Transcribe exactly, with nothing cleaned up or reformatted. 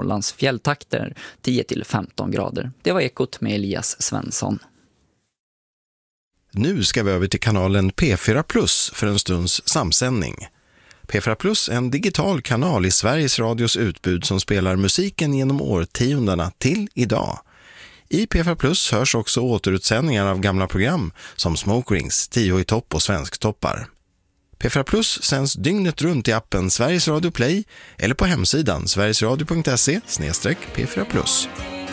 Norrlands fjälltakter tio till femton grader. Det var Ekot med Elias Svensson. Nu ska vi över till kanalen P fyra Plus för en stunds samsändning. P fyra Plus är en digital kanal i Sveriges Radios utbud som spelar musiken genom årtiondena till idag. I P fyra Plus hörs också återutsändningar av gamla program som Smoke Rings, Tio i topp och Svensktoppar. P fyra Plus sänds dygnet runt i appen Sveriges Radio Play eller på hemsidan sverigesradio punkt se slash P fyra plus.